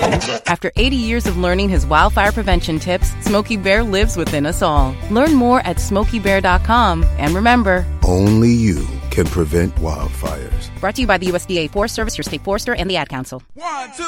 After 80 years of learning his wildfire prevention tips, Smokey Bear lives within us all. Learn more at SmokeyBear.com. And remember, only you can prevent wildfires. Brought to you by the USDA Forest Service, your state forester, and the Ad Council. 1, 2.